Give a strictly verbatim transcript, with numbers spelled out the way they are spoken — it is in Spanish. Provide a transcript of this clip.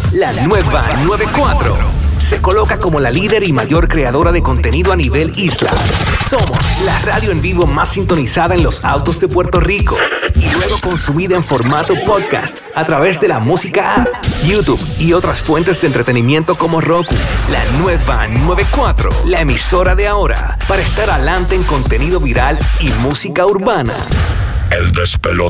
La nueva noventa y cuatro se coloca como la líder y mayor creadora de contenido a nivel isla. Somos la radio en vivo más sintonizada en los autos de Puerto Rico y luego consumida en formato podcast a través de la música app, YouTube y otras fuentes de entretenimiento como Roku. La nueva noventa y cuatro, la emisora de ahora, para estar adelante en contenido viral y música urbana. El despelote.